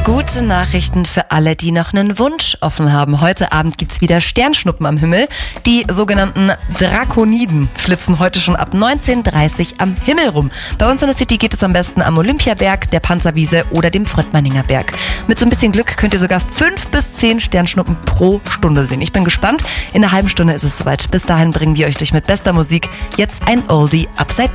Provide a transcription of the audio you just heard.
Gute Nachrichten für alle, die noch einen Wunsch offen haben. Heute Abend gibt's wieder Sternschnuppen am Himmel. Die sogenannten Drakoniden flitzen heute schon ab 19:30 am Himmel rum. Bei uns in der City geht es am besten am Olympiaberg, der Panzerwiese oder dem Fröttmanninger Berg. Mit so ein bisschen Glück könnt ihr sogar 5 bis 10 Sternschnuppen pro Stunde sehen. Ich bin gespannt. In einer halben Stunde ist es soweit. Bis dahin bringen wir euch durch mit bester Musik. Jetzt ein Oldie Upside Down.